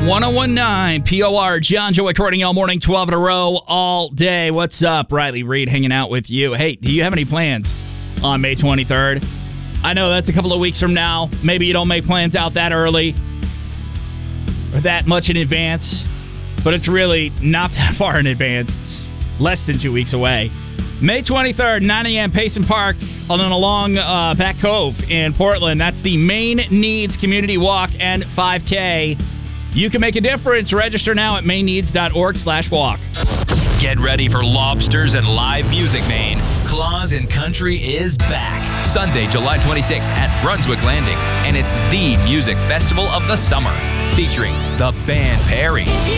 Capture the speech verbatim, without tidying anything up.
ten nineteen P O R, John Joy recording all morning, twelve in a row, all day. What's up? Riley Reed hanging out with you. Hey, do you have any plans on May twenty-third? I know that's a couple of weeks from now. Maybe you don't make plans out that early or that much in advance, but it's really not that far in advance. It's less than two weeks away. May twenty-third, nine a.m., Payson Park, on and along uh, Back Cove in Portland. That's the Maine Needs Community Walk and five K. You can make a difference. Register now at mainneeds.org slash walk. Get ready for lobsters and live music, Maine. Claws and Country is back. Sunday, July twenty-sixth at Brunswick Landing. And it's the music festival of the summer, featuring the band Perry,